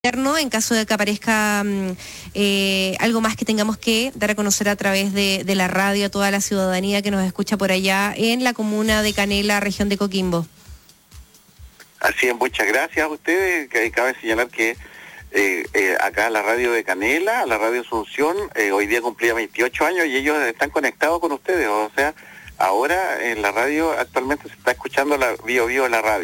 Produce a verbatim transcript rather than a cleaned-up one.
en caso de que aparezca eh, algo más que tengamos que dar a conocer a través de, de la radio a toda la ciudadanía que nos escucha por allá en la comuna de Canela, región de Coquimbo. Así es, muchas gracias a ustedes. Cabe señalar que eh, eh, acá la radio de Canela, la radio Asunción, eh, hoy día cumplía veintiocho años y ellos están conectados con ustedes. O sea, ahora en la radio actualmente se está escuchando la Bio Bio la radio.